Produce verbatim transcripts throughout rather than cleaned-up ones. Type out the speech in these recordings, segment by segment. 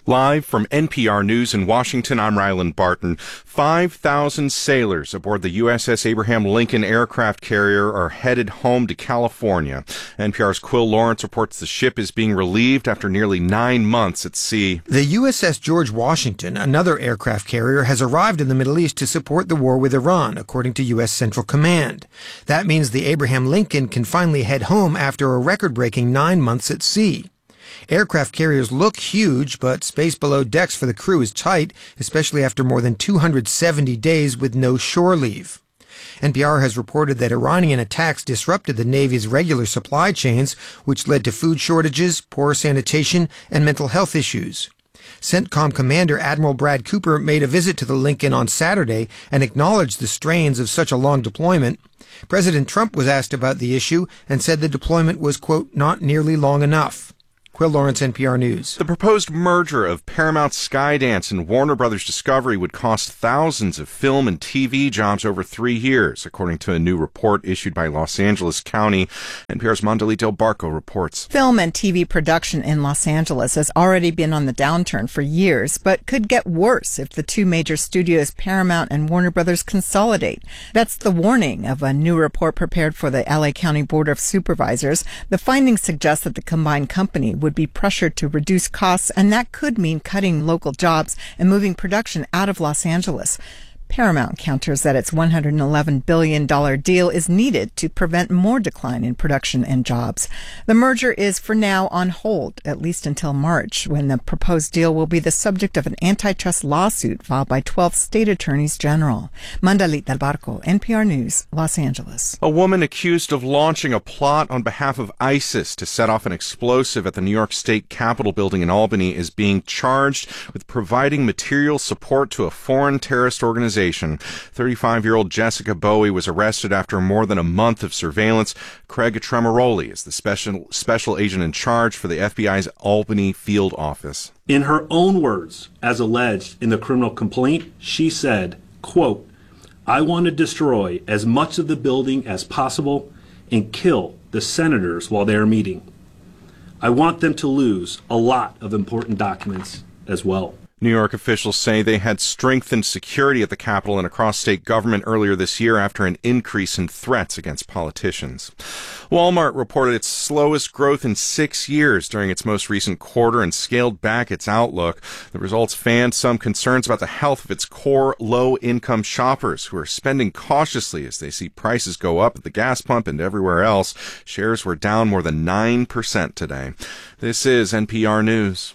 Live from N P R News in Washington, I'm Ryland Barton. five thousand sailors aboard the U S S Abraham Lincoln aircraft carrier are headed home to California. N P R's Quill Lawrence reports the ship is being relieved after nearly nine months at sea. The U S S George Washington, another aircraft carrier, has arrived in the Middle East to support the war with Iran, according to U S Central Command. That means the Abraham Lincoln can finally head home after a record-breaking nine months at sea. Aircraft carriers look huge, but space below decks for the crew is tight, especially after more than two hundred seventy days with no shore leave. N P R has reported that Iranian attacks disrupted the Navy's regular supply chains, which led to food shortages, poor sanitation, and mental health issues. CENTCOM Commander Admiral Brad Cooper made a visit to the Lincoln on Saturday and acknowledged the strains of such a long deployment. President Trump was asked about the issue and said the deployment was, quote, not nearly long enough. Quill Lawrence, N P R News. The proposed merger of Paramount Skydance and Warner Brothers Discovery would cost thousands of film and T V jobs over three years, according to a new report issued by Los Angeles County. N P R's Mondelita Del Barco reports. Film and T V production in Los Angeles has already been on the downturn for years, but could get worse if the two major studios, Paramount and Warner Brothers, consolidate. That's the warning of a new report prepared for the L A County Board of Supervisors. The findings suggest that the combined company would be pressured to reduce costs, and that could mean cutting local jobs and moving production out of Los Angeles. Paramount counters that its one hundred eleven billion dollars deal is needed to prevent more decline in production and jobs. The merger is for now on hold, at least until March, when the proposed deal will be the subject of an antitrust lawsuit filed by twelve state attorneys general. Mondelita Del Barco, N P R News, Los Angeles. A woman accused of launching a plot on behalf of ISIS to set off an explosive at the New York State Capitol building in Albany is being charged with providing material support to a foreign terrorist organization. thirty-five-year-old Jessica Bowie was arrested after more than a month of surveillance. Craig Tremoroli is the special special agent in charge for the F B I's Albany field office. In her own words, as alleged in the criminal complaint, she said, quote, "I want to destroy as much of the building as possible and kill the senators while they are meeting. I want them to lose a lot of important documents as well." New York officials say they had strengthened security at the Capitol and across state government earlier this year after an increase in threats against politicians. Walmart reported its slowest growth in six years during its most recent quarter and scaled back its outlook. The results fanned some concerns about the health of its core low-income shoppers who are spending cautiously as they see prices go up at the gas pump and everywhere else. Shares were down more than nine percent today. This is N P R News.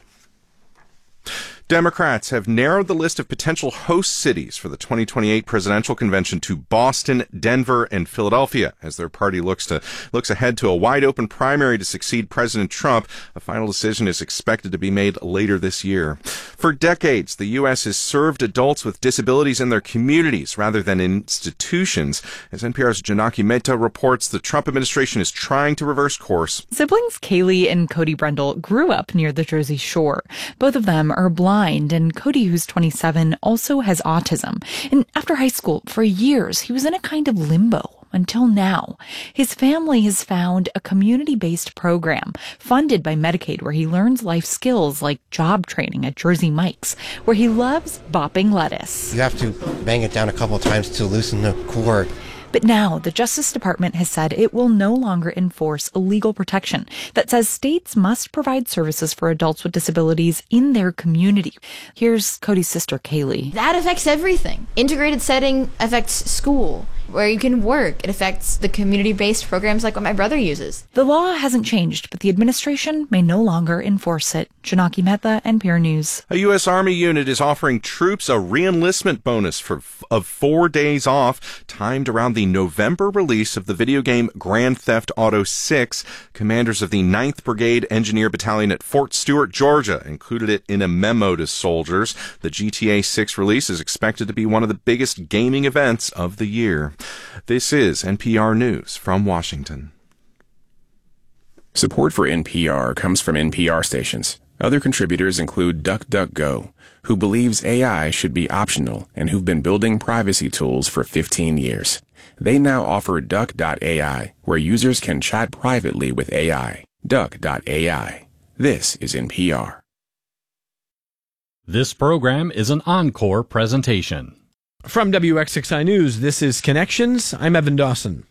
Democrats have narrowed the list of potential host cities for the twenty twenty-eight presidential convention to Boston, Denver, and Philadelphia as their party looks to looks ahead to a wide-open primary to succeed President Trump. A final decision is expected to be made later this year. For decades, the U S has served adults with disabilities in their communities rather than in institutions. As N P R's Janaki Mehta reports, the Trump administration is trying to reverse course. Siblings Kaylee and Cody Brendel grew up near the Jersey Shore. Both of them are blind. And Cody, who's twenty-seven, also has autism. And after high school, for years, he was in a kind of limbo until now. His family has found a community-based program funded by Medicaid where he learns life skills like job training at Jersey Mike's, where he loves bopping lettuce. You have to bang it down a couple of times to loosen the cord. But now the Justice Department has said it will no longer enforce a legal protection that says states must provide services for adults with disabilities in their community. Here's Cody's sister, Kaylee. That affects everything. Integrated setting affects school, where you can work. It affects the community-based programs like what my brother uses. The law hasn't changed, but the administration may no longer enforce it. Janaki Mehta, N P R News. A U S Army unit is offering troops a re-enlistment bonus for of four days off, timed around the November release of the video game Grand Theft Auto six. Commanders of the ninth Brigade Engineer Battalion at Fort Stewart, Georgia, included it in a memo to soldiers. The G T A six release is expected to be one of the biggest gaming events of the year. This is N P R News from Washington. Support for N P R comes from N P R stations. Other contributors include DuckDuckGo, who believes A I should be optional and who've been building privacy tools for fifteen years. They now offer Duck dot A I, where users can chat privately with A I. Duck dot A I. This is N P R. This program is an encore presentation. From W X six I News, this is Connections. I'm Evan Dawson.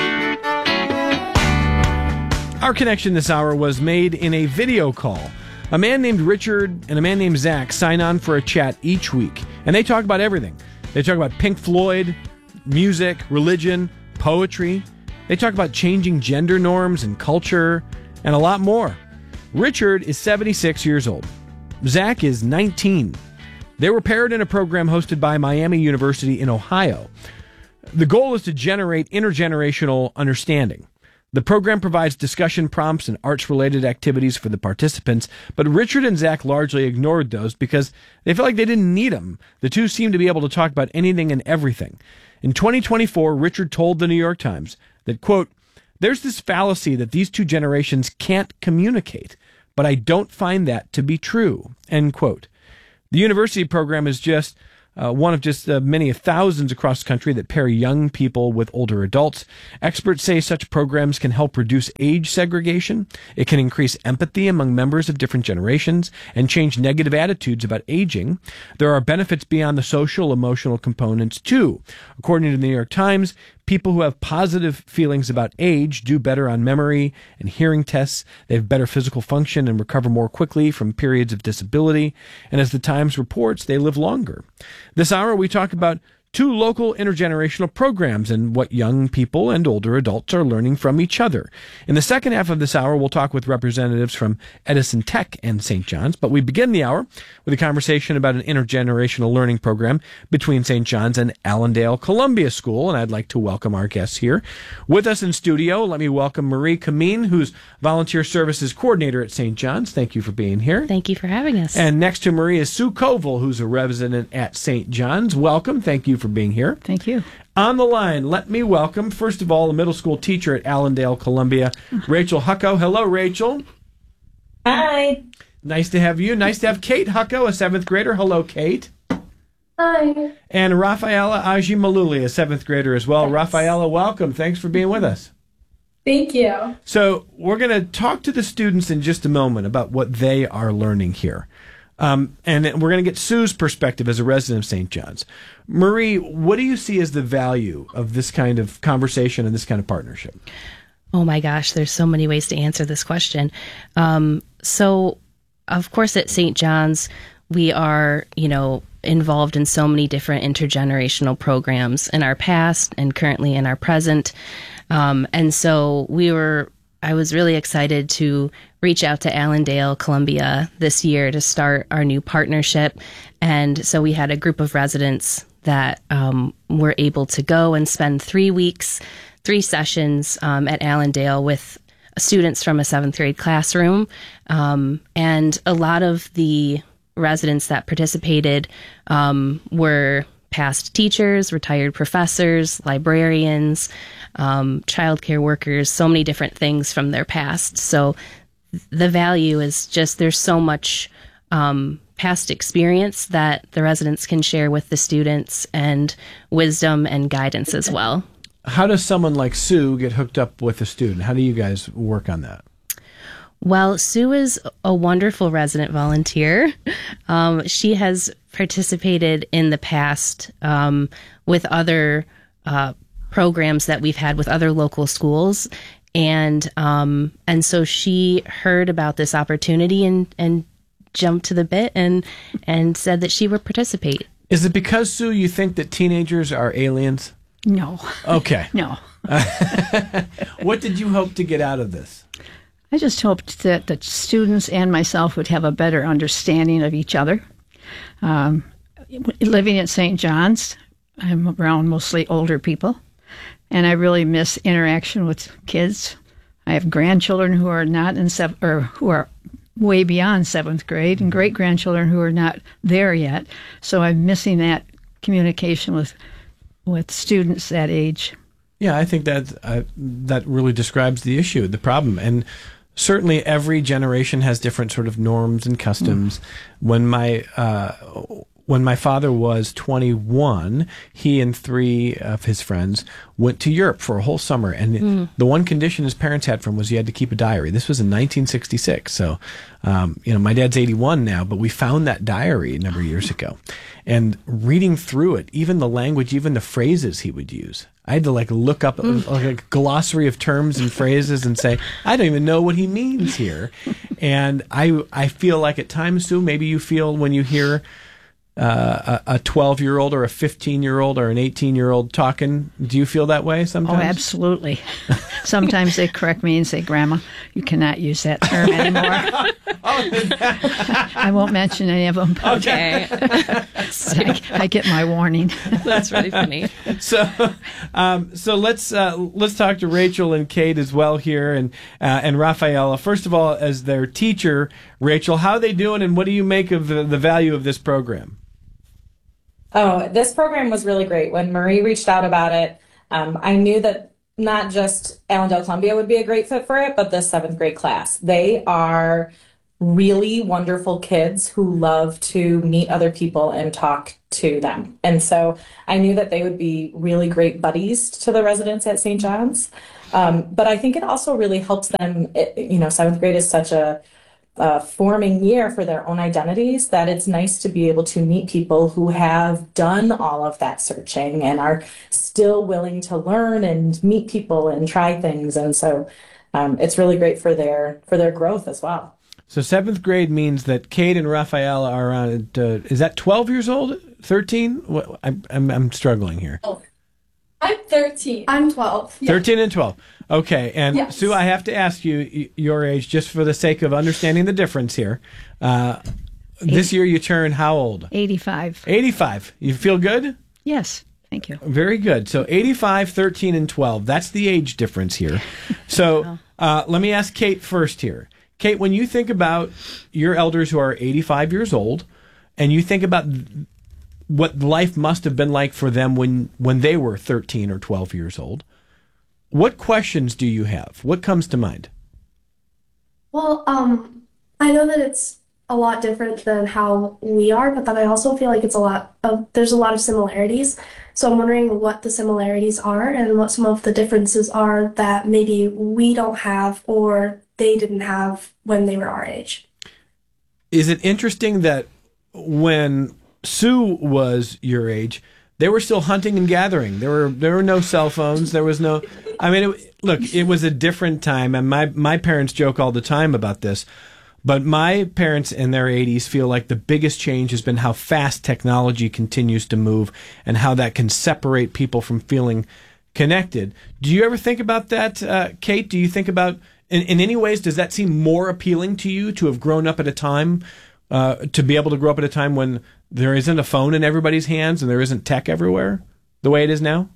Our connection this hour was made in a video call. A man named Richard and a man named Zach sign on for a chat each week, and they talk about everything. They talk about Pink Floyd, music, religion, poetry. They talk about changing gender norms and culture, and a lot more. Richard is seventy-six years old. Zach is nineteen. They were paired in a program hosted by Miami University in Ohio. The goal is to generate intergenerational understanding. The program provides discussion prompts and arts-related activities for the participants, but Richard and Zach largely ignored those because they felt like they didn't need them. The two seemed to be able to talk about anything and everything. In twenty twenty-four, Richard told the New York Times that, quote, "There's this fallacy that these two generations can't communicate, but I don't find that to be true," end quote. The university program is just uh, one of just uh, many of thousands across the country that pair young people with older adults. Experts say such programs can help reduce age segregation. It can increase empathy among members of different generations and change negative attitudes about aging. There are benefits beyond the social, emotional components, too. According to the New York Times, people who have positive feelings about age do better on memory and hearing tests. They have better physical function and recover more quickly from periods of disability. And as the Times reports, they live longer. This hour, we talk about two local intergenerational programs and what young people and older adults are learning from each other. In the second half of this hour, we'll talk with representatives from Edison Tech and Saint John's, but we begin the hour with a conversation about an intergenerational learning program between Saint John's and Allendale Columbia School, and I'd like to welcome our guests here. With us in studio, let me welcome Marie Kameen, who's Volunteer Services Coordinator at Saint John's. Thank you for being here. Thank you for having us. And next to Marie is Sue Koval, who's a resident at Saint John's. Welcome. Thank you for being here. Thank you. On the line, let me welcome, first of all, a middle school teacher at Allendale Columbia, Rachel Hucko. Hello, Rachel. Hi. Nice to have you. Nice to have Kate Hucko, a seventh grader. Hello, Kate. Hi. And Rafaela Ajimaluli, a seventh grader as well. Yes. Rafaela, welcome. Thanks for being with us. Thank you. So we're going to talk to the students in just a moment about what they are learning here. Um, and we're going to get Sue's perspective as a resident of Saint John's. Marie, what do you see as the value of this kind of conversation and this kind of partnership? Oh my gosh, there's so many ways to answer this question. Um, so, of course, at Saint John's, we are, you know, involved in so many different intergenerational programs in our past and currently in our present. Um, and so we were I was really excited to reach out to Allendale Columbia this year to start our new partnership. And so we had a group of residents that um, were able to go and spend three weeks, three sessions um, at Allendale with students from a seventh grade classroom. Um, and a lot of the residents that participated um, were past teachers, retired professors, librarians, um, childcare workers, so many different things from their past. So the value is just there's so much um, past experience that the residents can share with the students and wisdom and guidance as well. How does someone like Sue get hooked up with a student? How do you guys work on that? Well, Sue is a wonderful resident volunteer. Um, she has participated in the past um, with other uh, programs that we've had with other local schools. And um, and so she heard about this opportunity and, and jumped to the bit and, and said that she would participate. Is it because, Sue, you think that teenagers are aliens? No. Okay. No. What did you hope to get out of this? I just hoped that the students and myself would have a better understanding of each other. Um, living at Saint John's, I'm around mostly older people, and I really miss interaction with kids. I have grandchildren who are not in sev- or who are way beyond seventh grade, and great grandchildren who are not there yet. So I'm missing that communication with with students that age. Yeah, I think that uh, that really describes the issue, the problem, and certainly every generation has different sort of norms and customs. Mm. When my uh, when my father was twenty-one, he and three of his friends went to Europe for a whole summer. And Mm. the one condition his parents had for him was he had to keep a diary. This was in nineteen sixty-six. So, um, you know, my dad's eighty-one now, but we found that diary a number of years ago. And reading through it, even the language, even the phrases he would use, I had to like look up Mm. like a glossary of terms and phrases and say, I don't even know what he means here. And I, I feel like at times, Sue, maybe you feel when you hear Uh, a twelve-year-old or a fifteen-year-old or an eighteen-year-old talking. Do you feel that way sometimes? Oh, absolutely. Sometimes they correct me and say, Grandma, you cannot use that term anymore. I won't mention any of them. Okay. I, I get my warning. That's really funny. So, um, so let's uh, let's talk to Rachel and Kate as well here, and uh, and Rafaela. First of all, as their teacher, Rachel, how are they doing, and what do you make of the, the value of this program? Oh, this program was really great. When Marie reached out about it, um, I knew that not just Allendale Columbia would be a great fit for it, but the seventh grade class. They are really wonderful kids who love to meet other people and talk to them. And so I knew that they would be really great buddies to the residents at Saint John's. Um, but I think it also really helps them, it, you know, seventh grade is such a Uh, forming year for their own identities, that it's nice to be able to meet people who have done all of that searching and are still willing to learn and meet people and try things. And so um, it's really great for their for their growth as well. So seventh grade means that Kate and Rafaela are around, uh, is that twelve years old? thirteen? What, I'm, I'm, I'm struggling here. Oh, I'm thirteen. I'm twelve. Yeah. thirteen and twelve. Okay. And Yes. Sue, I have to ask you y- your age just for the sake of understanding the difference here. Uh, this year you turn how old? eighty-five. eighty-five. You feel good? Yes. Thank you. Very good. So eighty-five, thirteen, and twelve. That's the age difference here. So uh, let me ask Kate first here. Kate, when you think about your elders who are eighty-five years old, and you think about what life must have been like for them when, when they were thirteen or twelve years old, what questions do you have? What comes to mind? Well, um, I know that it's a lot different than how we are, but then I also feel like it's a lot of, there's a lot of similarities. So I'm wondering what the similarities are and what some of the differences are that maybe we don't have or they didn't have when they were our age. Is it interesting that when Sue was your age, they were still hunting and gathering? There were there were no cell phones. There was no. I mean, it, look, it was a different time, and my my parents joke all the time about this. But my parents in their eighties feel like the biggest change has been how fast technology continues to move and how that can separate people from feeling connected. Do you ever think about that, uh, Kate? Do you think about in, in any ways? Does that seem more appealing to you to have grown up at a time? Uh, to be able to grow up at a time when there isn't a phone in everybody's hands and there isn't tech everywhere the way it is now?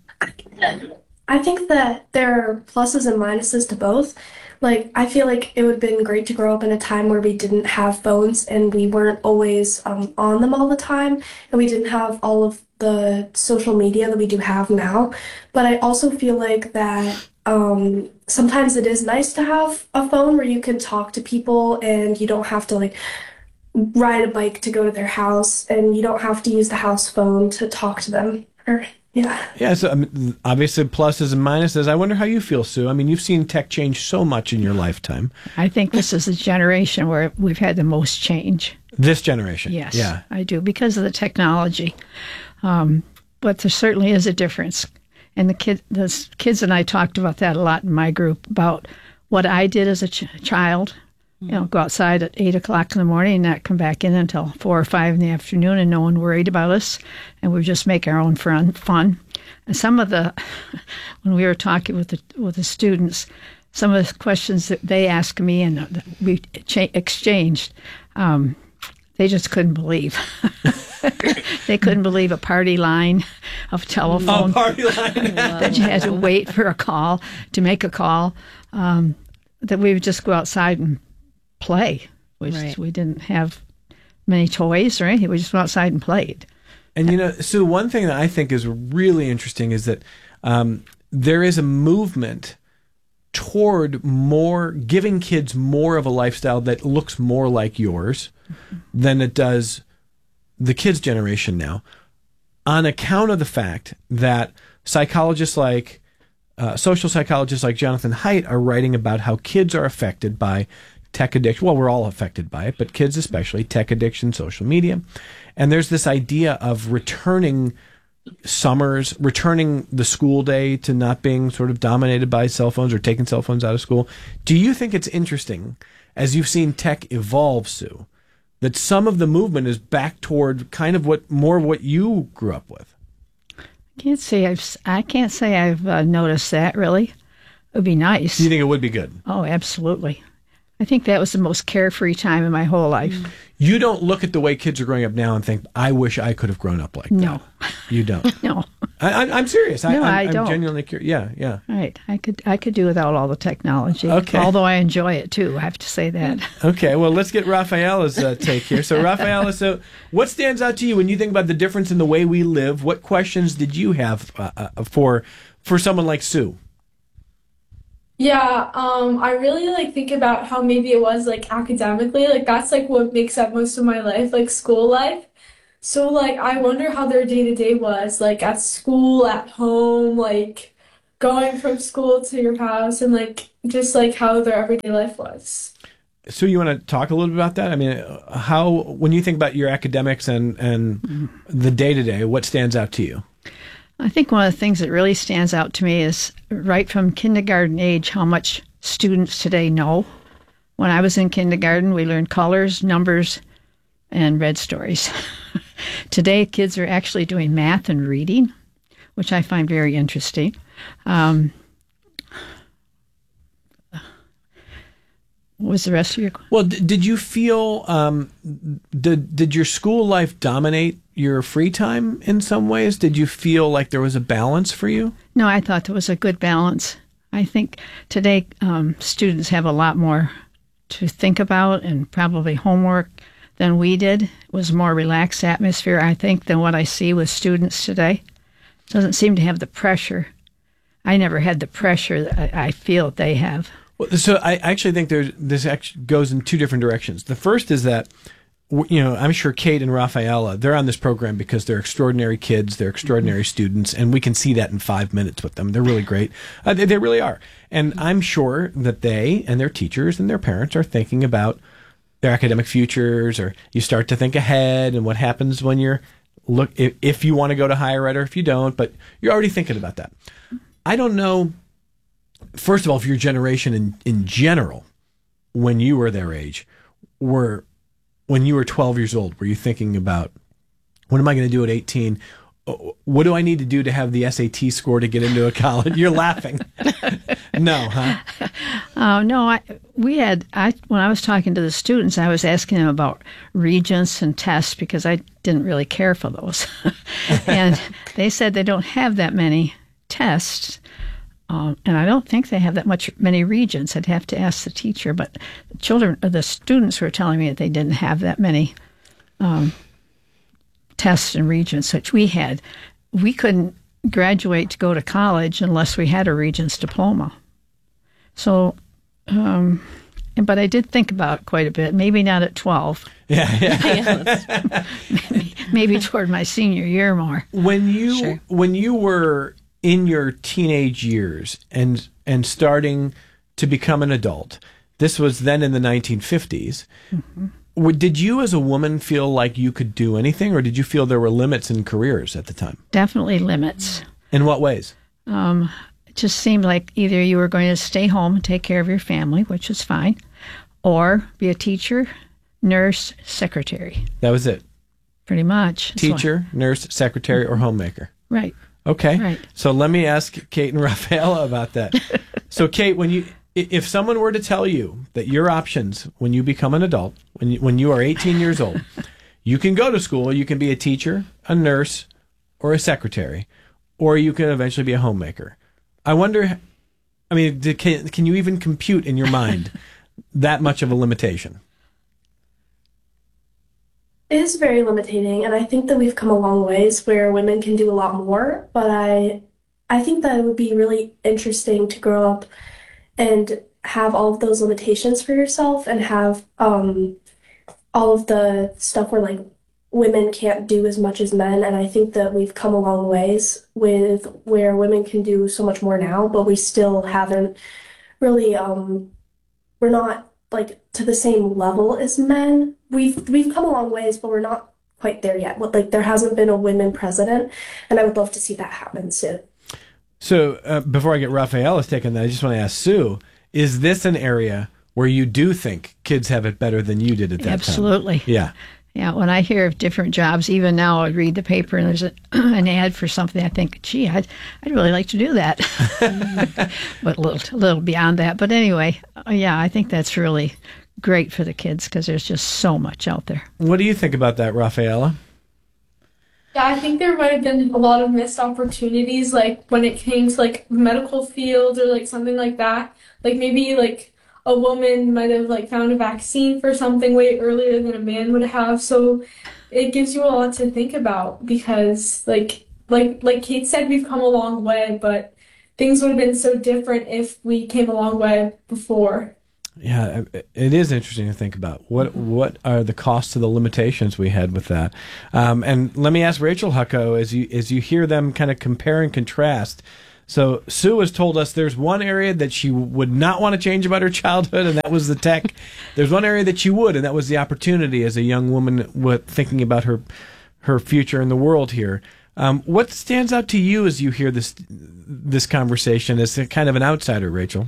I think that there are pluses and minuses to both. Like, I feel like it would have been great to grow up in a time where we didn't have phones and we weren't always um, on them all the time, and we didn't have all of the social media that we do have now. But I also feel like that um, sometimes it is nice to have a phone where you can talk to people and you don't have to, like, ride a bike to go to their house, and you don't have to use the house phone to talk to them. Or yeah. Yeah, so I mean, obviously pluses and minuses. I wonder how you feel, Sue. I mean, you've seen tech change so much in your lifetime. I think this is a generation where we've had the most change. This generation? Yes, Yeah. I do, because of the technology. Um, but there certainly is a difference. And the, kid, the kids and I talked about that a lot in my group, about what I did as a ch- child. You know, go outside at eight o'clock in the morning and not come back in until four or five in the afternoon, and no one worried about us, and we just make our own fun. fun. And some of the, when we were talking with the with the students, some of the questions that they asked me and we cha- exchanged, um, they just couldn't believe. They couldn't believe a party line of telephone. A party line. That you had to wait for a call to make a call. Um, that we would just go outside and play. We, Right. just, we didn't have many toys or anything. We just went outside and played. And, you know, Sue, one thing that I think is really interesting is that um, there is a movement toward more, giving kids more of a lifestyle that looks more like yours mm-hmm. than it does the kids' generation now, on account of the fact that psychologists like uh, social psychologists like Jonathan Haidt are writing about how kids are affected by tech addiction. Well, we're all affected by it, but kids especially, tech addiction, social media. And there's this idea of returning summers, returning the school day to not being sort of dominated by cell phones or taking cell phones out of school. Do you think it's interesting, as you've seen tech evolve, Sue, that some of the movement is back toward kind of what more what you grew up with? I can't say I've I can't say I've uh, noticed that really. It would be nice. Do you think it would be good? Oh, absolutely. I think that was the most carefree time in my whole life. You don't look at the way kids are growing up now and think, I wish I could have grown up like no. that. You don't? No. I, I, I'm serious. I, no, I'm, I I'm don't. genuinely curious. Yeah, yeah. Right. I could I could do without all the technology. Okay. Although I enjoy it too. I have to say that. Okay. Well, let's get Rafaela's uh, take here. So, Rafaela, so what stands out to you when you think about the difference in the way we live? What questions did you have uh, uh, for for someone like Sue? Yeah, um, I really like think about how maybe it was like academically, like that's like what makes up most of my life, like school life. So like I wonder how their day to day was, like at school, at home, like going from school to your house, and like just like how their everyday life was. So you want to talk a little bit about that? I mean, how when you think about your academics and and mm-hmm. the day to day, what stands out to you? I think one of the things that really stands out to me is right from kindergarten age how much students today know. When I was in kindergarten, we learned colors, numbers, and read stories. Today, kids are actually doing math and reading, which I find very interesting. Um, what was the rest of your question? Well, d- did you feel, um, did, did your school life dominate your free time in some ways? Did you feel like there was a balance for you? No, I thought there was a good balance. I think today um, students have a lot more to think about and probably homework than we did. It was a more relaxed atmosphere, I think, than what I see with students today. It doesn't seem to have the pressure. I never had the pressure that I, I feel that they have. Well, so I actually think there's this actually goes in two different directions. The first is that, you know, I'm sure Kate and Rafaela, they're on this program because they're extraordinary kids, they're extraordinary students, and we can see that in five minutes with them. They're really great. Uh, they, they really are. And I'm sure that they and their teachers and their parents are thinking about their academic futures, or you start to think ahead and what happens when you're, look, if, if you want to go to higher ed or if you don't, but you're already thinking about that. I don't know, first of all, if your generation in, in general, when you were their age, were... When you were twelve years old, were you thinking about, what am I going to do at eighteen? What do I need to do to have the S A T score to get into a college? You're laughing. No, huh? Oh, no. I, we had, I when I was talking to the students, I was asking them about regents and tests because I didn't really care for those. And they said they don't have that many tests. Um, and I don't think they have that much many regents. I'd have to ask the teacher, but the children, or the students, were telling me that they didn't have that many um, tests and regents, which we had. We couldn't graduate to go to college unless we had a regents diploma. So, um, but I did think about it quite a bit. Maybe not at twelve. Yeah, yeah. maybe, maybe toward my senior year more. When you Sure. when you were in your teenage years and and starting to become an adult, this was then in the nineteen fifties. Mm-hmm. Did you as a woman feel like you could do anything, or did you feel there were limits in careers at the time? Definitely limits. In what ways? Um, it just seemed like either you were going to stay home and take care of your family, which is fine, or be a teacher, nurse, secretary. That was it? Pretty much. Teacher, So, nurse, secretary, or homemaker? right. Okay. Right. So let me ask Kate and Rafaela about that. So, Kate, when you, if someone were to tell you that your options when you become an adult, when you, when you are eighteen years old, you can go to school, you can be a teacher, a nurse, or a secretary, or you can eventually be a homemaker. I wonder, I mean, did, can, can you even compute in your mind that much of a limitation? It is very limiting, and I think that we've come a long ways where women can do a lot more, but I I think that it would be really interesting to grow up and have all of those limitations for yourself and have um all of the stuff where like women can't do as much as men, and I think that we've come a long ways with where women can do so much more now, but we still haven't really, um, we're not like to the same level as men. We've we've come a long ways, but we're not quite there yet. Like there hasn't been a women president, and I would love to see that happen soon. So uh, before I get Rafaela's take on that, I just want to ask Sue, is this an area where you do think kids have it better than you did at that Absolutely. time? Absolutely. Yeah. Yeah, when I hear of different jobs, even now I read the paper and there's a, an ad for something, I think, gee, I'd, I'd really like to do that. But a little, a little beyond that. But anyway, yeah, I think that's really great for the kids because there's just so much out there. What do you think about that, Rafaela? Yeah, I think there might have been a lot of missed opportunities, like when it came to like medical field or like something like that. Like maybe like a woman might have like found a vaccine for something way earlier than a man would have. So it gives you a lot to think about because like like like Kate said, we've come a long way, but things would have been so different if we came a long way before. Yeah, it is interesting to think about. What what are the costs of the limitations we had with that? Um, and let me ask Rachel Hucko, as you as you hear them kind of compare and contrast. So Sue has told us there's one area that she would not want to change about her childhood, and that was the tech. There's one area that she would, and that was the opportunity as a young woman with thinking about her her future in the world here. Um, what stands out to you as you hear this this conversation as a kind of an outsider, Rachel?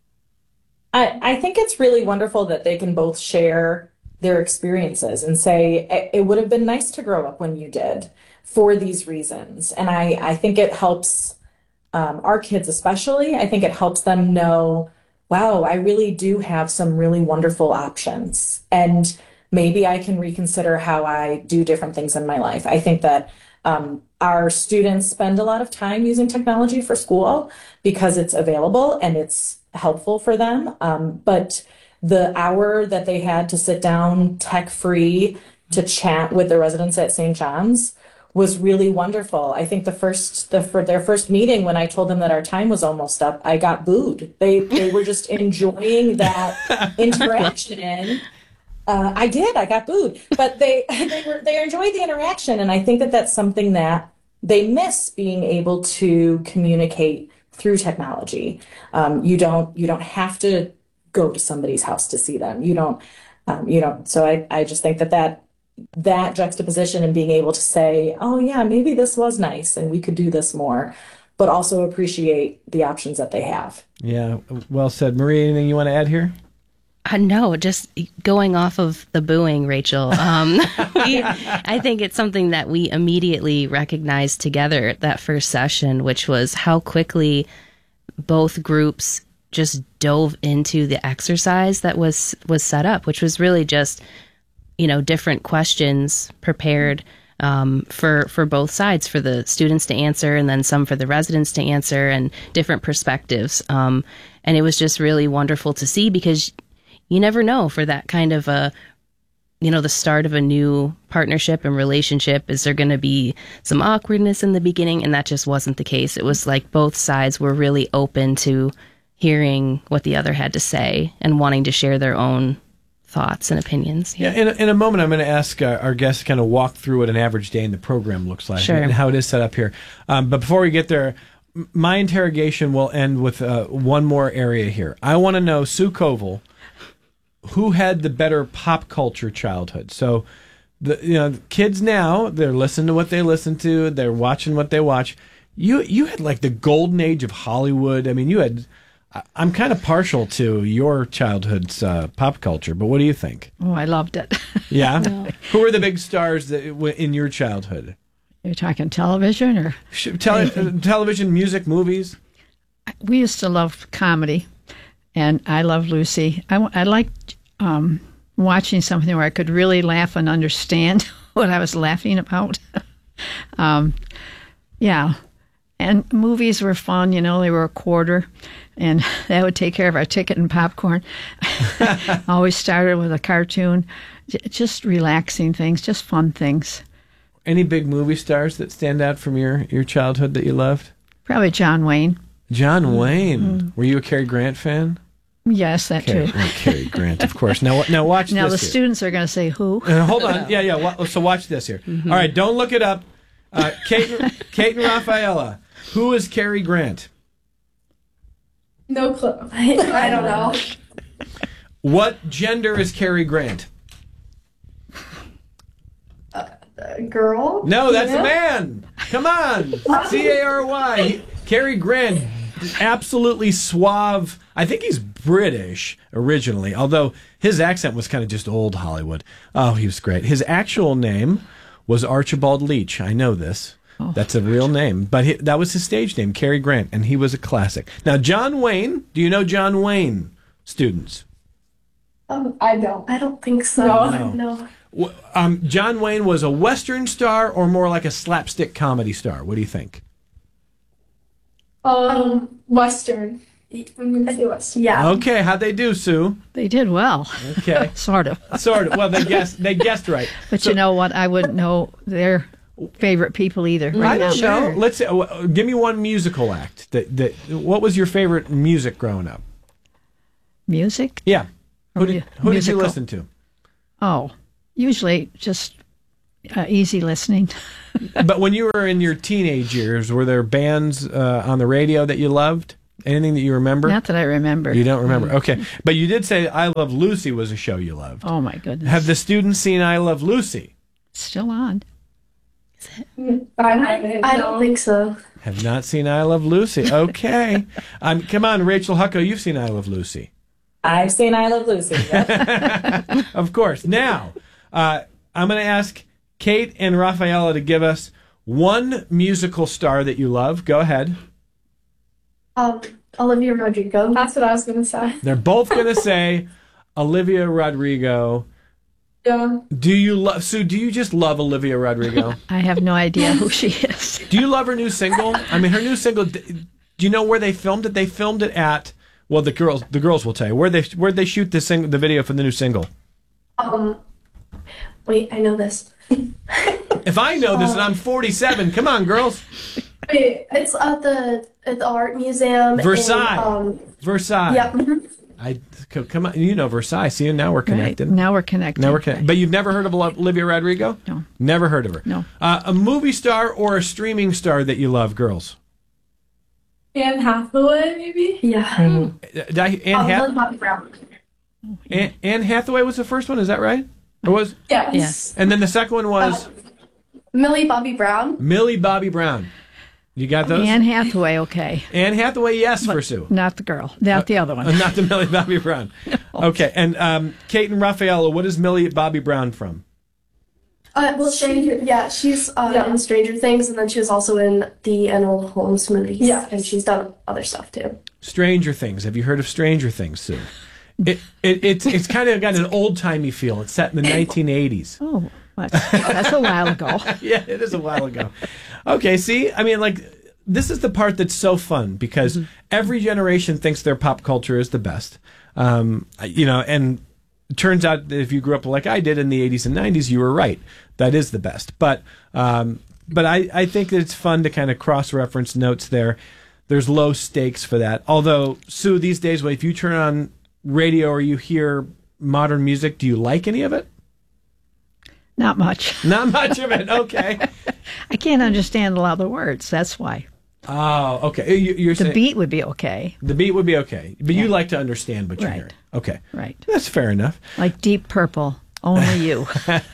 I, I think it's really wonderful that they can both share their experiences and say, it would have been nice to grow up when you did for these reasons. And I, I think it helps um, our kids especially. I think it helps them know, wow, I really do have some really wonderful options. And maybe I can reconsider how I do different things in my life. I think that um, our students spend a lot of time using technology for school because it's available and it's helpful for them. Um, but the hour that they had to sit down tech-free to chat with the residents at Saint John's was really wonderful. I think the first, the for their first meeting, when I told them that our time was almost up, I got booed. They they were just enjoying that interaction. Uh, I did. I got booed, but they they were they enjoyed the interaction, and I think that that's something that they miss, being able to communicate through technology. Um, you don't you don't have to go to somebody's house to see them. You don't um, you don't. So I I just think that that that juxtaposition and being able to say, oh yeah, maybe this was nice and we could do this more, but also appreciate the options that they have. Yeah, well said. Marie, anything you want to add here? Uh, no, just going off of the booing, Rachel. Um, we, I think it's something that we immediately recognized together at that first session, which was how quickly both groups just dove into the exercise that was was set up, which was really just, you know, different questions prepared um, for for both sides, for the students to answer and then some for the residents to answer, and different perspectives. Um, and it was just really wonderful to see, because you never know for that kind of a, you know, the start of a new partnership and relationship. Is there going to be some awkwardness in the beginning? And that just wasn't the case. It was like both sides were really open to hearing what the other had to say and wanting to share their own thoughts and opinions. Yeah, in a, in a moment, I'm going to ask uh, our guests to kind of walk through what an average day in the program looks like, sure, and how it is set up here. Um, but before we get there, m- my interrogation will end with uh, one more area here. I want to know, Sue Koval, who had the better pop culture childhood? So, the you know, kids now, they're listening to what they listen to, they're watching what they watch. You you had like the golden age of Hollywood. I mean, you had. I'm kind of partial to your childhood's uh, pop culture, but what do you think? Oh, I loved it. Yeah? No. Who were the big stars that in your childhood? You're talking television or? Tele- television, music, movies? We used to love comedy, and I loved Lucy. I, I liked um, watching something where I could really laugh and understand what I was laughing about. um, yeah. And movies were fun, you know, they were a quarter, and that would take care of our ticket and popcorn. Always started with a cartoon, just relaxing things, just fun things. Any big movie stars that stand out from your, your childhood that you loved? Probably John Wayne. John Wayne. Mm-hmm. Were you a Cary Grant fan? Yes, that Cary, too. oh, Cary Grant, of course. Now, now watch Now this the here. students are going to say who? Uh, hold on. Yeah, yeah. Wa- so watch this here. Mhm. All right, don't look it up. Uh, Kate, Kate and Rafaela, who is Cary Grant? No clue. I don't know. What gender is Cary Grant? Girl? No, that's Yeah. a man. Come on. C A R Y. Cary Grant, absolutely suave. I think he's British originally, although his accent was kind of just old Hollywood. Oh, he was great. His actual name was Archibald Leach. I know this. Oh. That's a real name. But he, that was his stage name, Cary Grant, and he was a classic. Now, John Wayne. Do you know John Wayne, students? Um, I don't. I don't think so. No. No. W- Um, John Wayne was a Western star or more like a slapstick comedy star? What do you think? Um, Western. I'm gonna say Western. Yeah. Okay, how'd they do, Sue? They did well. Okay. Sort of. Sort of. Well, they guessed. They guessed right. But So- you know what? I wouldn't know their favorite people either. I Right don't now. know. Let's uh, give me one musical act. That that. What was your favorite music growing up? Music? Yeah. Who did Who did you Musical. listen to? Oh, usually just uh, easy listening. But when you were in your teenage years, were there bands uh, on the radio that you loved? Anything that you remember? Not that I remember. You don't remember. Okay. But you did say I Love Lucy was a show you loved. Oh my goodness. Have the students seen I Love Lucy? Still on. I, I don't think so. Have not seen I Love Lucy. Okay. um, come on, Rachel Hucko, you've seen I Love Lucy. I've seen I Love Lucy. Yep. Of course. Now, uh, I'm going to ask Kate and Rafaela to give us one musical star that you love. Go ahead. Um, Olivia Rodrigo. That's what I was gonna say. They're both going to say Olivia Rodrigo. Yeah. Do you love Sue? Do you just love Olivia Rodrigo? I have no idea who she is. Do you love her new single? I mean, her new single. Do you know where they filmed it? They filmed it at. Well, the girls. The girls will tell you where they where they shoot the sing, the video for the new single. Um, wait, I know this. If I know this, and I'm forty-seven. Come on, girls. Wait, it's at the at the art museum. in, Versailles. um, Versaillie. yeah. mhm. I c- come on. You know Versailles. See, now we're connected. Right. Now we're connected. Now we're connected. But you've never heard of Olivia Rodrigo? No. Never heard of her. No. Uh, a movie star or a streaming star that you love, girls? Anne Hathaway, maybe? Yeah. Uh, did I- Anne, Um, Hath- Millie Bobby Brown. Anne, Anne Hathaway was the first one. Is that right? Or was? Yes. Yes. And then the second one was Millie Bobby Brown. Millie Bobby Brown. You got those? Anne Hathaway, okay. Anne Hathaway, yes, for Sue. Not the girl. Not the other one. Uh, not the Millie Bobby Brown. Okay, and um, Kate and Rafaela, what is Millie Bobby Brown from? Uh, well, Stranger. Yeah, she's uh, Yeah. in Stranger Things, and then she was also in the Enola Holmes movies. Yeah. and she's done other stuff too. Stranger Things. Have you heard of Stranger Things, Sue? It, it, it's it's kind of got an old-timey feel. It's set in the nineteen eighties. Oh, what? That's a while ago. Yeah, it is a while ago. Okay, see? I mean, like, this is the part that's so fun because Mm-hmm. every generation thinks their pop culture is the best. Um, you know, and it turns out that if you grew up like I did in the eighties and nineties, you were right. That is the best. But um, but I, I think that it's fun to kind of cross-reference notes there. There's low stakes for that. Although, Sue, these days, well, if you turn on radio or you hear modern music, do you like any of it? Not much. Not much of it. Okay. I can't understand a lot of the words. That's why. Oh, okay. You, you're The saying beat would be okay. the beat would be okay, but you Yeah. like to understand what you're Right. hearing. Okay, Right. that's fair enough. Like Deep Purple. Only you.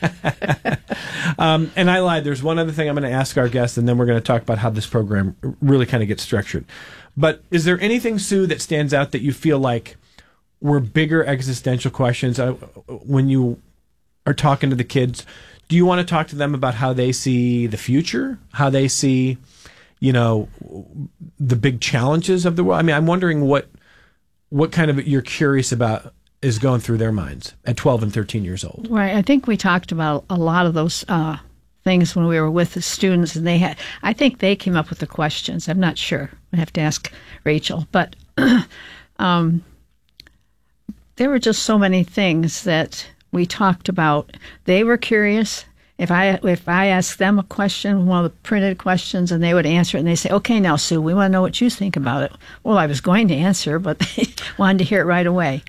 Um, and I lied. There's one other thing I'm going to ask our guests, and then we're going to talk about how this program really kind of gets structured. But is there anything, Sue, that stands out that you feel like were bigger existential questions uh, when you are talking to the kids? Do you want to talk to them about how they see the future, how they see, you know, the big challenges of the world? I mean, I'm wondering what what kind of you're curious about is going through their minds at twelve and thirteen years old. Right. I think we talked about a lot of those uh, things when we were with the students, and they had. I think they came up with the questions. I'm not sure. I have to ask Rachel, but um, there were just so many things that we talked about. They were curious, If I if I ask them a question, one of the printed questions, and they would answer it, and they say, "Okay, now Sue, we want to know what you think about it." Well, I was going to answer, but they wanted to hear it right away.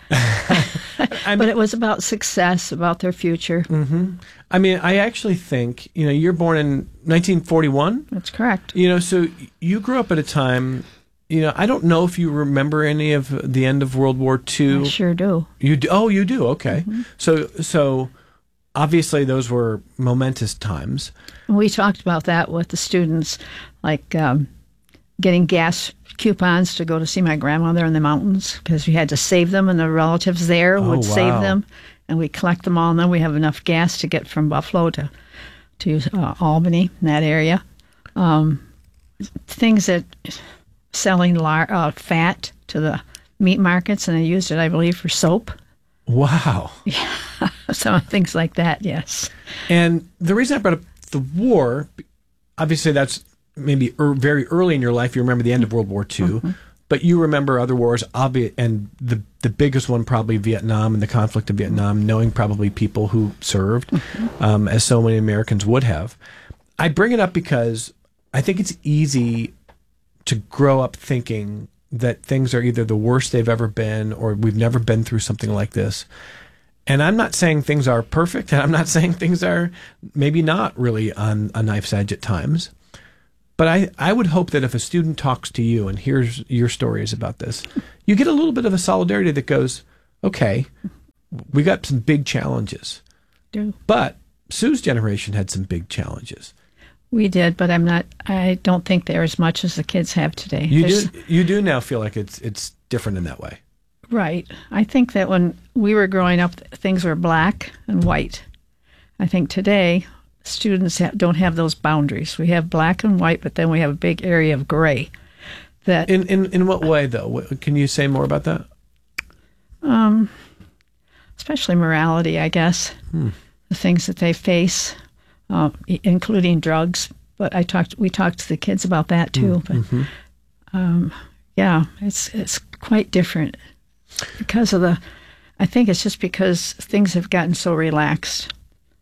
But it was about success, about their future. Mm-hmm. I mean, I actually think, you know, you're born in nineteen forty-one. That's correct. You know, so you grew up at a time. You know, I don't know if you remember any of the end of World War Two. I sure do. You do? Oh, you do. Okay. Mm-hmm. So so. Obviously, those were momentous times. We talked about that with the students, like um, getting gas coupons to go to see my grandmother in the mountains because we had to save them, and the relatives there Oh, would wow. save them, and we collect them all, and then we have enough gas to get from Buffalo to to uh, Albany, in that area. Um, things that selling lar- uh, fat to the meat markets, and they used it, I believe, for soap. Wow. Yeah, some things like that, yes. And the reason I brought up the war, obviously that's maybe er, very early in your life. You remember the end of World War Two, Mm-hmm. but you remember other wars, obvi- and the the biggest one probably Vietnam and the conflict of Vietnam, knowing probably people who served, Mm-hmm. um, as so many Americans would have. I bring it up because I think it's easy to grow up thinking that things are either the worst they've ever been or we've never been through something like this. And I'm not saying things are perfect, and I'm not saying things are maybe not really on a knife's edge at times. But I, I would hope that if a student talks to you and hears your stories about this, you get a little bit of a solidarity that goes, okay, we got some big challenges. Do. But Sue's generation had some big challenges. We did, but I'm not. I don't think they're as much as the kids have today. You There's- do you do now feel like it's it's different in that way. Right. I think that when we were growing up, things were black and white. I think today students ha- don't have those boundaries. We have black and white, but then we have a big area of gray. That In in in what way though? What, can you say more about that? um, especially morality, I guess. Hmm. The things that they face, uh, i- including drugs. But I talked. We talked to the kids about that too. But Mhm. um, yeah, it's it's quite different because of the. I think it's just because things have gotten so relaxed.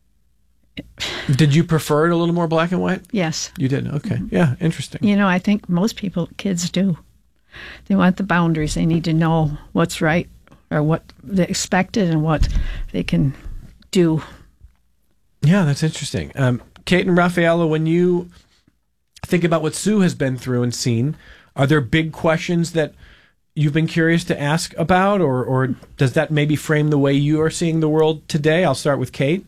Did you prefer it a little more black and white? Yes. You did. Okay. Yeah. Interesting. You know, I think most people, kids do. They want the boundaries. They need to know what's right or what they expected and what they can do. Yeah, that's interesting. Um, Kate and Raffaella, when you think about what Sue has been through and seen, are there big questions that you've been curious to ask about, or, or does that maybe frame the way you are seeing the world today? I'll start with Kate.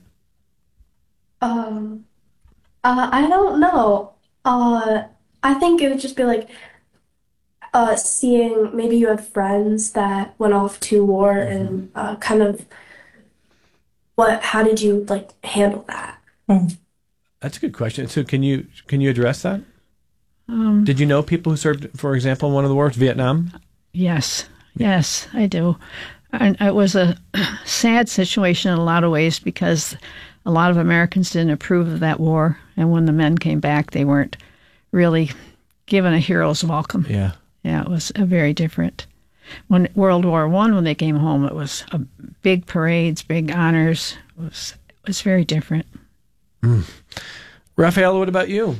Um, uh, I don't know. Uh, I think it would just be like uh, seeing maybe you had friends that went off to war and uh, kind of what, how did you like handle that? That's a good question. So can you can you address that? Um, Did you know people who served, for example, in one of the wars, Vietnam? Yes, yes, I do. And it was a sad situation in a lot of ways because a lot of Americans didn't approve of that war. And when the men came back, they weren't really given a hero's welcome. Yeah. Yeah, it was a very different. When World War One, when they came home, it was a big parades, big honors. It was it was very different. Mm. Raffaella, what about you?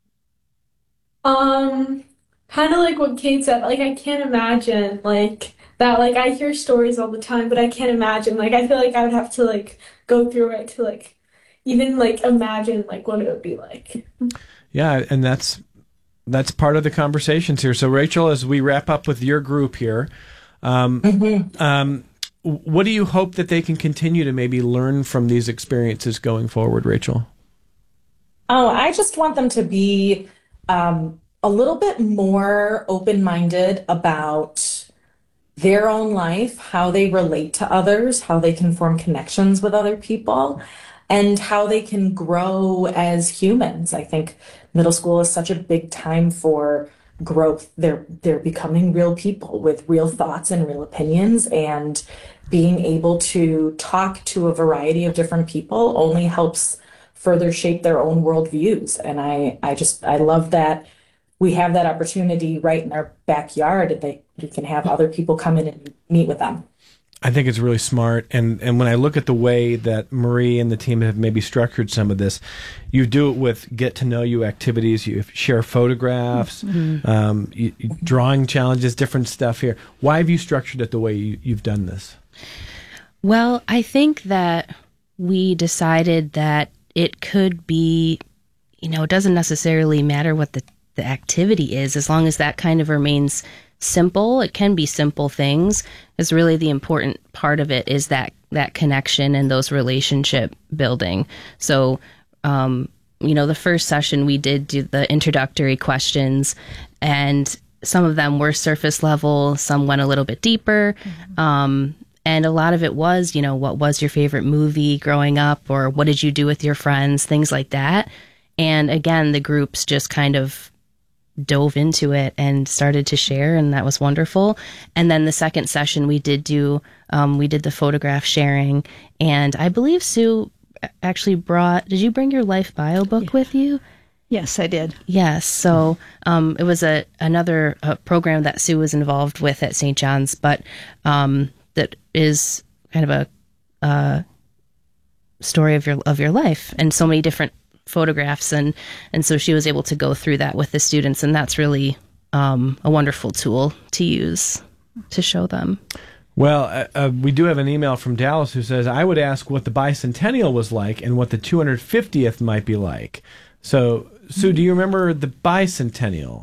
Um, kind of like what Kate said. Like, I can't imagine like that. Like, I hear stories all the time, but I can't imagine. Like, I feel like I would have to like go through it to like even like imagine like what it would be like. Yeah, and that's that's part of the conversations here. So, Rachel, as we wrap up with your group here, um, um, what do you hope that they can continue to maybe learn from these experiences going forward, Rachel? Oh, I just want them to be um, a little bit more open-minded about their own life, how they relate to others, how they can form connections with other people, and how they can grow as humans. I think middle school is such a big time for growth. They're they're becoming real people with real thoughts and real opinions, and being able to talk to a variety of different people only helps further shape their own worldviews. And I, I just, I love that we have that opportunity right in our backyard, and they, we can have other people come in and meet with them. I think it's really smart. And, and when I look at the way that Marie and the team have maybe structured some of this, you do it with get to know you activities, you share photographs, mm-hmm. um, you, you, drawing challenges, different stuff here. Why have you structured it the way you, you've done this? Well, I think that we decided that it could be, you know, it doesn't necessarily matter what the, the activity is, as long as that kind of remains simple. It can be simple things. Is really the important part of it is that that connection and those relationship building. So, um, you know, the first session we did do the introductory questions, and some of them were surface level, some went a little bit deeper. Mm-hmm. Um, and a lot of it was, you know, what was your favorite movie growing up, or what did you do with your friends, things like that. And again, the groups just kind of dove into it and started to share, and that was wonderful. And then the second session we did do, um, we did the photograph sharing, and I believe Sue actually brought, did you bring your life bio book yeah. with you? Yes, I did. Yes. So um, it was a another uh, program that Sue was involved with at Saint John's, but um, that is kind of a uh, story of your of your life, and so many different photographs, and and so she was able to go through that with the students, and that's really um, a wonderful tool to use to show them. Well, uh, uh, we do have an email from Dallas who says, I would ask what the bicentennial was like and what the two hundred fiftieth might be like. So, Sue, do you remember the bicentennial?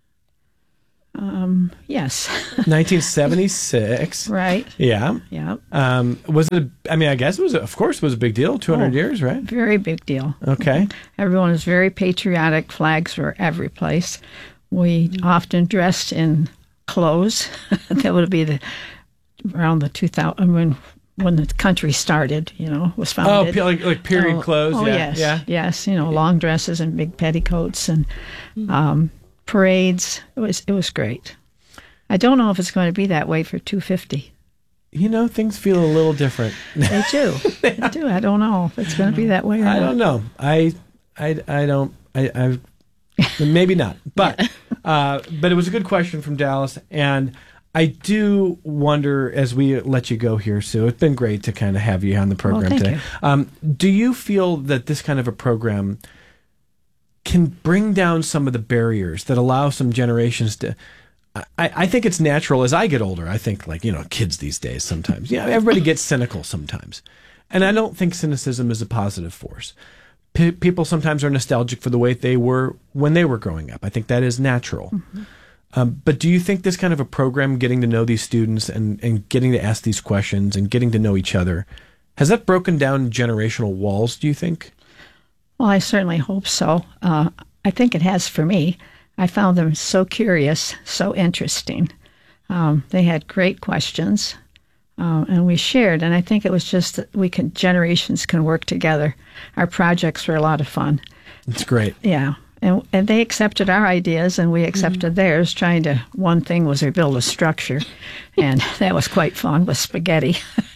Um, yes. nineteen seventy-six. Right. Yeah. Yeah. Um, was it, a, I mean, I guess it was, a, of course, it was a big deal, two hundred oh, years, right? Very big deal. Okay. Everyone was very patriotic. Flags were every place. We mm-hmm. often dressed in clothes. That would be the, around the two thousand, when, when the country started, you know, was founded. Oh, like, like period oh, clothes? Oh, yeah. yes. Yeah. Yes. You know, long dresses and big petticoats and, mm-hmm. um, parades. It was it was great. I don't know if it's going to be that way for two fifty. You know, things feel a little different. They do. They do. I don't know if it's going to be that way or I not. don't know. I I I don't I I maybe not. But uh but it was a good question from Dallas, and I do wonder, as we let you go here, Sue, it's been great to kind of have you on the program oh, thank today. You. Um, do you feel that this kind of a program can bring down some of the barriers that allow some generations to... I, I think it's natural as I get older. I think, like, you know, kids these days sometimes. Yeah, everybody gets cynical sometimes. And I don't think cynicism is a positive force. P- people sometimes are nostalgic for the way they were when they were growing up. I think that is natural. Mm-hmm. Um, but do you think this kind of a program, getting to know these students and, and getting to ask these questions and getting to know each other, has that broken down generational walls, do you think? Well, I certainly hope so. Uh, I think it has for me. I found them so curious, so interesting. Um, they had great questions, uh, and we shared. And I think it was just that we can generations can work together. Our projects were a lot of fun. It's great. Yeah, and and they accepted our ideas, and we accepted mm-hmm. theirs. Trying to one thing was to build a structure, and that was quite fun with spaghetti.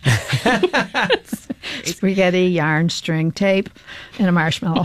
Spaghetti, yarn, string, tape, and a marshmallow.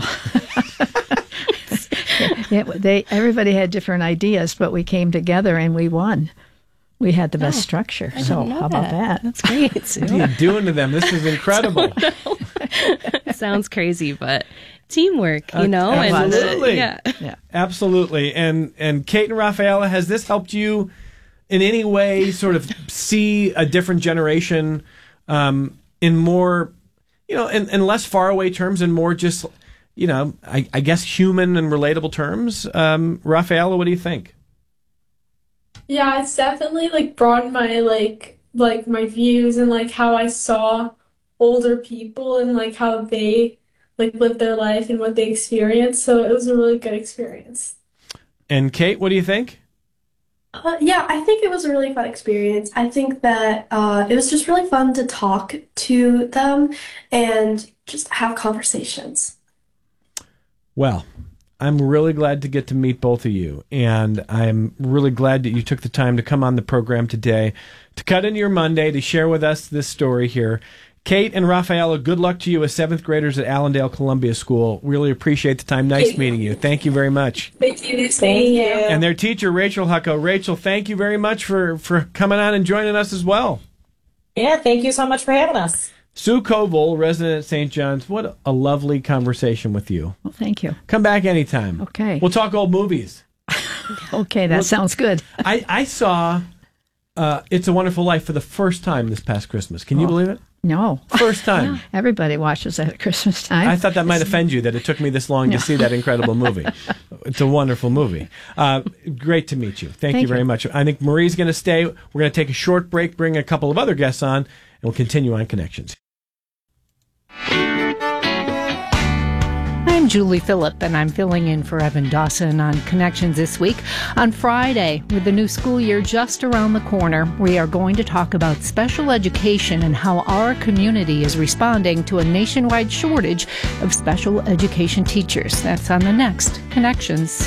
yeah, they everybody had different ideas, but we came together and we won. We had the best oh, structure. I so know how about that? that? That's great, Sue. What are you doing to them? This is incredible. Sounds crazy, but teamwork, you uh, know. Absolutely. And, uh, yeah. yeah, absolutely. And and Kate and Rafaela, has this helped you in any way sort of see a different generation? Um, in more, you know, in, in less faraway terms and more just, you know, I, I guess human and relatable terms. Um, Rafaela, what do you think? Yeah, it's definitely like broadened my like like my views and like how I saw older people and like how they like lived their life and what they experienced. So it was a really good experience. And Kate, what do you think? Uh, yeah, I think it was a really fun experience. I think that uh, it was just really fun to talk to them and just have conversations. Well, I'm really glad to get to meet both of you, and I'm really glad that you took the time to come on the program today, to cut into your Monday, to share with us this story here. Kate and Rafaela, good luck to you as seventh graders at Allendale Columbia School. Really appreciate the time. Nice meeting you. Thank you very much. Thank you. Thank you. And their teacher, Rachel Hucko. Rachel, thank you very much for, for coming on and joining us as well. Yeah, thank you so much for having us. Sue Koval, resident at Saint John's, what a lovely conversation with you. Well, thank you. Come back anytime. Okay. We'll talk old movies. Okay, that well, sounds good. I, I saw uh, It's a Wonderful Life for the first time this past Christmas. Can you oh, believe it? No. First time. Yeah, everybody watches that at Christmas time. I thought that might offend you, that it took me this long no. to see that incredible movie. It's a wonderful movie. Uh, great to meet you. Thank, Thank you very you. much. I think Marie's going to stay. We're going to take a short break, bring a couple of other guests on, and we'll continue on Connections. I'm Julie Phillip, and I'm filling in for Evan Dawson on Connections this week. On Friday, with the new school year just around the corner, we are going to talk about special education and how our community is responding to a nationwide shortage of special education teachers. That's on the next Connections.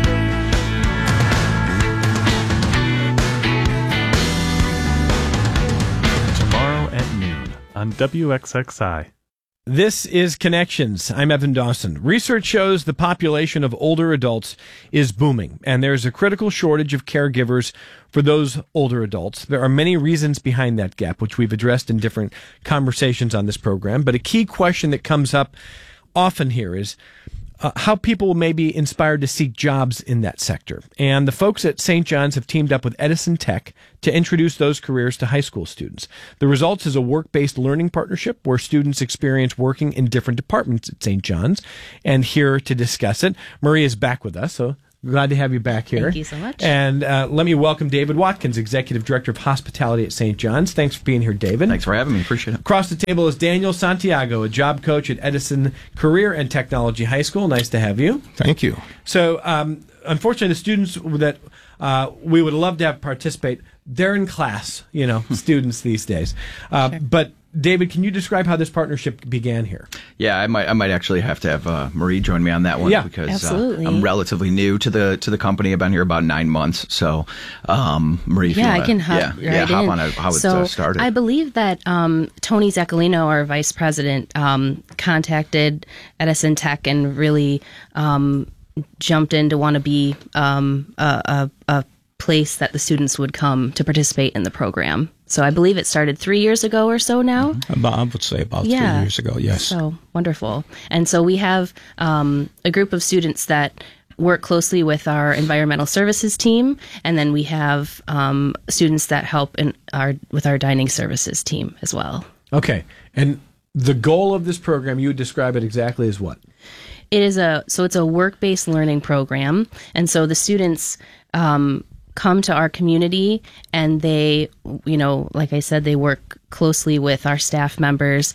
Tomorrow at noon on W X X I. This is Connections. I'm Evan Dawson. Research shows the population of older adults is booming, and there's a critical shortage of caregivers for those older adults. There are many reasons behind that gap, which we've addressed in different conversations on this program. But a key question that comes up often here is uh, how people may be inspired to seek jobs in that sector. And the folks at Saint John's have teamed up with Edison Tech to introduce those careers to high school students. The results is a work-based learning partnership where students experience working in different departments at Saint John's. And here to discuss it, Marie is back with us, so glad to have you back here. Thank you so much. And uh, let me welcome David Watkins, Executive Director of Hospitality at Saint John's. Thanks for being here, David. Thanks for having me. Appreciate it. Across the table is Daniel Santiago, a job coach at Edison Career and Technology High School. Nice to have you. Thank you. So, um, unfortunately, the students that uh, we would love to have participate, they're in class, you know, students these days. Uh, sure. But David, can you describe how this partnership began here? Yeah, I might I might actually have to have uh, Marie join me on that one yeah, because uh, I'm relatively new to the to the company. I've been here about nine months. So, um, Marie, if yeah, you wanna, I can hop yeah, right yeah, hop in. on a, how so it uh, started. I believe that um, Tony Zaccolino, our vice president, um, contacted Edison Tech and really um, jumped in to want to be um, a, a, a place that the students would come to participate in the program. So I believe it started three years ago or so now. Mm-hmm. I would say about yeah. three years ago, yes. So wonderful. And so we have um, a group of students that work closely with our environmental services team, and then we have um, students that help in our with our dining services team as well. Okay. And the goal of this program, you would describe it exactly as what? It is a so it's a work-based learning program, and so the students um, come to our community and they, you know, like I said, they work closely with our staff members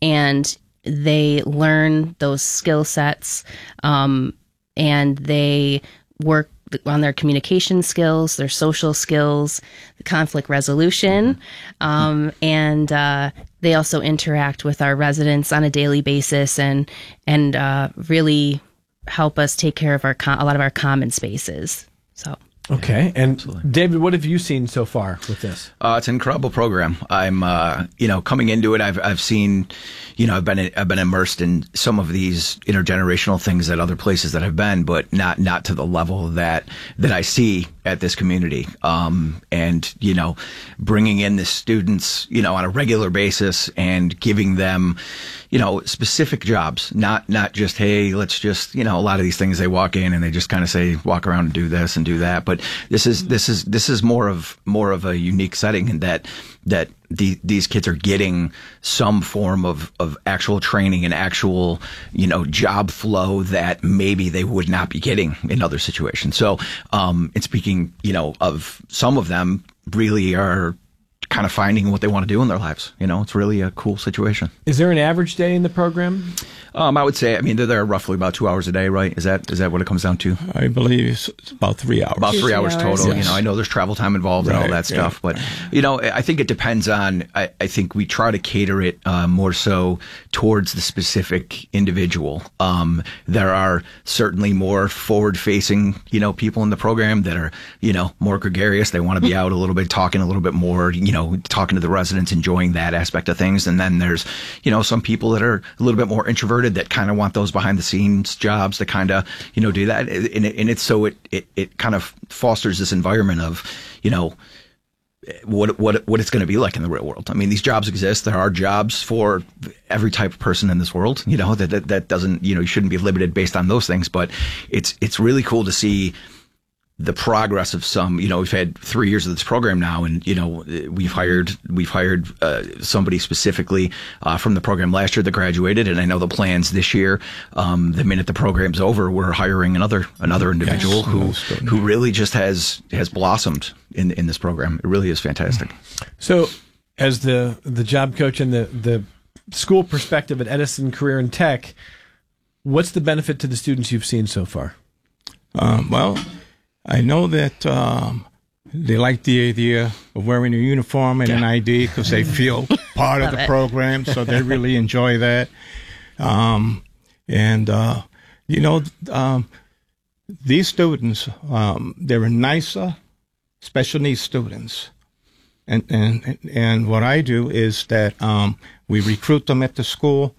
and they learn those skill sets um, and they work on their communication skills, their social skills, conflict resolution, um, and uh, they also interact with our residents on a daily basis and and uh, really help us take care of our com- a lot of our common spaces. So. Okay, and Absolutely. David, what have you seen so far with this? Uh, it's an incredible program. I'm, uh, you know, coming into it, I've I've seen, you know, I've been I've been immersed in some of these intergenerational things at other places that I've been, but not not to the level that that I see at this community. Um, and you know, bringing in the students, you know, on a regular basis and giving them, you know, specific jobs, not not just, hey, let's just, you know, a lot of these things they walk in and they just kind of say, walk around and do this and do that. But this is this is this is more of more of a unique setting in that that the, these kids are getting some form of, of actual training and actual, you know, job flow that maybe they would not be getting in other situations. So, um, and speaking, you know, of some of them really are kind of finding what they want to do in their lives. You know, it's really a cool situation. Is there an average day in the program? Um, I would say, I mean, they're there roughly about two hours a day, right? Is that is that what it comes down to? I believe it's about three hours. About three, three hours, hours total. Yes. You know, I know there's travel time involved right, and all that stuff, yeah. But, you know, I think it depends on, I, I think we try to cater it uh, more so towards the specific individual. Um, there are certainly more forward-facing, you know, people in the program that are, you know, more gregarious. They want to be out a little bit, talking a little bit more, you know, talking to the residents, enjoying that aspect of things. And then there's, you know, some people that are a little bit more introverted that kind of want those behind the scenes jobs to kind of, you know, do that. And, it, and it's so it, it, it kind of fosters this environment of, you know, what what what it's going to be like in the real world. I mean, these jobs exist. There are jobs for every type of person in this world. You know, that that, that doesn't, you know, you shouldn't be limited based on those things. But it's it's really cool to see the progress of some. You know, we've had three years of this program now, and you know, we've hired we've hired uh, somebody specifically uh, from the program last year that graduated, and I know the plans this year. Um, the minute the program's over, we're hiring another another individual yes, who most certainly. who really just has has blossomed in in this program. It really is fantastic. So, as the the job coach and the the school perspective at Edison Career and Tech, what's the benefit to the students you've seen so far? Um, well, I know that um, they like the idea of wearing a uniform and yeah. an I D because they feel part of the it. program, so they really enjoy that. Um, and, uh, you know, um, these students, um, they're nicer special needs students. And, and, and what I do is that um, we recruit them at the school,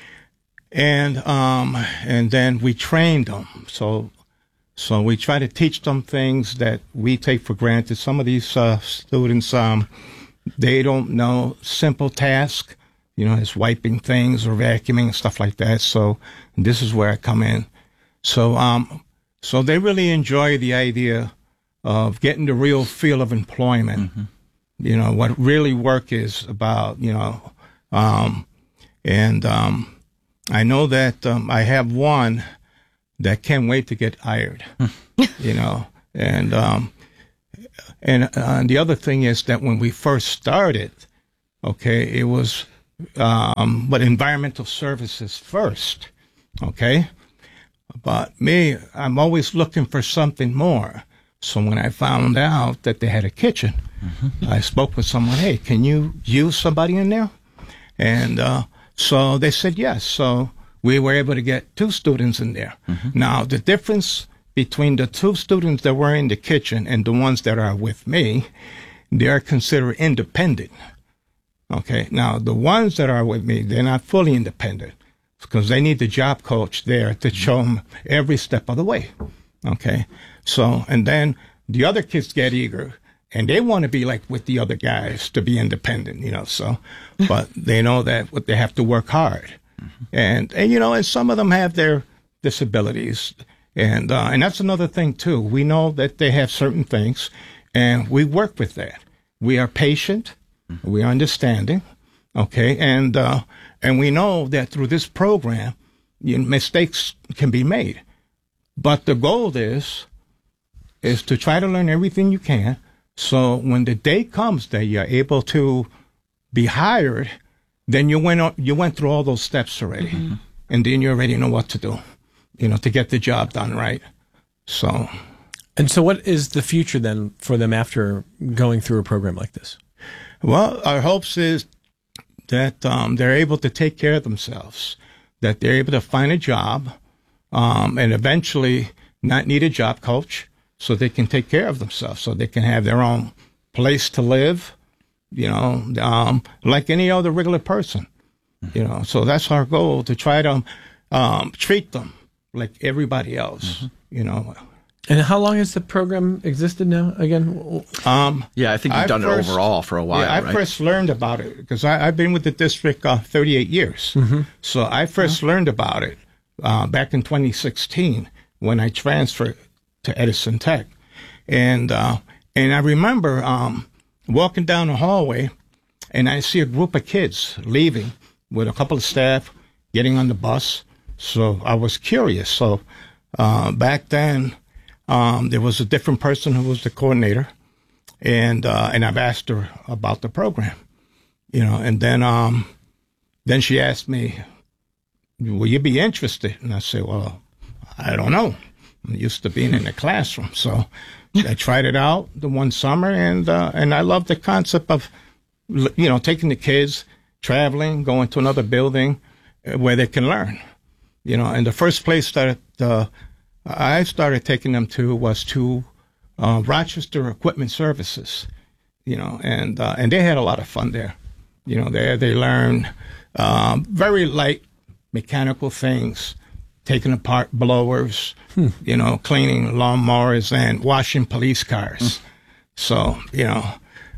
and um, and then we train them. So So we try to teach them things that we take for granted. Some of these uh, students, um, they don't know simple tasks, you know, as wiping things or vacuuming and stuff like that. So this is where I come in. So, um, so they really enjoy the idea of getting the real feel of employment. Mm-hmm. You know, what really work is about, you know, um, and um, I know that um, I have one that can't wait to get hired, you know, and um, and uh, the other thing is that when we first started, okay, it was um, but environmental services first, okay, but me, I'm always looking for something more. So when I found out that they had a kitchen, mm-hmm. I spoke with someone. Hey, can you use somebody in there? And uh, so they said yes. So we were able to get two students in there. Mm-hmm. Now, the difference between the two students that were in the kitchen and the ones that are with me, they are considered independent. Okay. Now, the ones that are with me, they're not fully independent because they need the job coach there to show them every step of the way. Okay. So, and then the other kids get eager and they want to be like with the other guys to be independent, you know, so, but they know that what they have to work hard. And, and, you know, and some of them have their disabilities. And, uh, and that's another thing, too. We know that they have certain things, and we work with that. We are patient. We are understanding. Okay. And, uh, and we know that through this program, you know, mistakes can be made. But the goal is, is to try to learn everything you can. So when the day comes that you're able to be hired, then you went on, you went through all those steps already, mm-hmm. and then you already know what to do, you know, to get the job done right. So, and so, what is the future then for them after going through a program like this? Well, our hopes is that um, they're able to take care of themselves, that they're able to find a job, um, and eventually not need a job coach, so they can take care of themselves, so they can have their own place to live. You know, um, like any other regular person, you know, so that's our goal, to try to um, treat them like everybody else, mm-hmm. you know. And how long has the program existed now again? Um, yeah, I think you've I done first, it overall for a while, yeah, I right? first learned about it because I've been with the district uh, thirty-eight years. Mm-hmm. So I first yeah. learned about it uh, back in twenty sixteen when I transferred to Edison Tech. And, uh, and I remember... Um, walking down the hallway, and I see a group of kids leaving with a couple of staff getting on the bus. So I was curious. So uh, back then, um, there was a different person who was the coordinator, and uh, and I've asked her about the program, you know. And then um, then she asked me, "Will you be interested?" And I said, "Well, I don't know. I'm used to being in the classroom, so." I tried it out the one summer, and uh, and I love the concept of, you know, taking the kids, traveling, going to another building where they can learn. You know, and the first place that uh, I started taking them to was to uh, Rochester Equipment Services. You know, and uh, and they had a lot of fun there. You know, there they learned um, very light mechanical things. Taking apart blowers, hmm. you know, cleaning lawnmowers and washing police cars. Hmm. So, you know,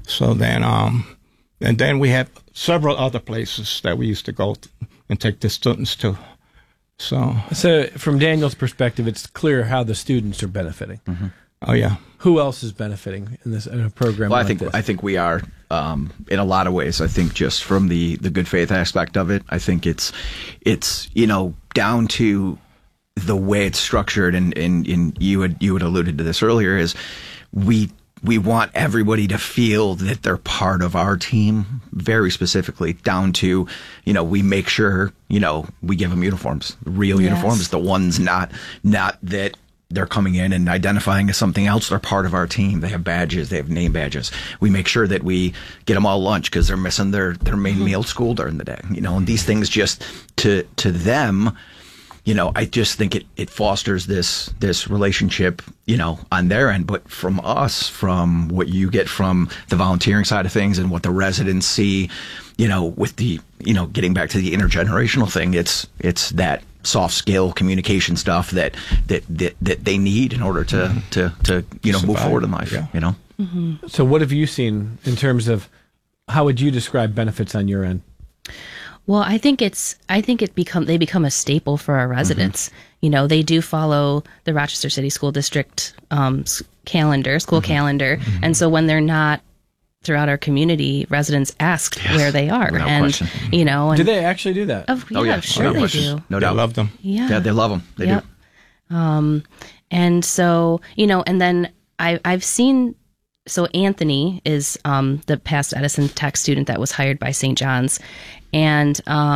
So then, um, and then we have several other places that we used to go to and take the students to. So, so from Daniel's perspective, it's clear how the students are benefiting. Mm-hmm. Oh yeah. Who else is benefiting in this in a program? Well, like I think this? I think we are um, in a lot of ways. I think just from the the good faith aspect of it, I think it's it's you know down to the way it's structured, and and, and you had you had alluded to this earlier, is we. We want everybody to feel that they're part of our team, very specifically, down to, you know, we make sure, you know, we give them uniforms, real Yes. uniforms, the ones not not that they're coming in and identifying as something else. They're part of our team. They have badges. They have name badges. We make sure that we get them all lunch because they're missing their, their main Mm-hmm. meal at school during the day. You know, and these things just to to them, you know, I just think it, it fosters this this relationship, you know, on their end. But from us, from what you get from the volunteering side of things and what the residents see, you know, with the, you know, getting back to the intergenerational thing, it's it's that soft skill communication stuff that that that, that they need in order to, mm-hmm. to, to, you know, move Survive. forward in life, Yeah. you know? Mm-hmm. So what have you seen in terms of, how would you describe benefits on your end? Well, I think it's I think it become they become a staple for our residents. Mm-hmm. You know, they do follow the Rochester City School District um, s- calendar, school mm-hmm. calendar, mm-hmm. and so when they're not throughout our community, residents ask yes. where they are, Without and question. you know, and do they actually do that? Oh, yeah, oh, yeah. sure oh, they question. do. No doubt, I love them. Yeah, yeah, they love them. They yep. do. Um, and so you know, and then I I've seen. So Anthony is um, the past Edison Tech student that was hired by Saint John's, and um,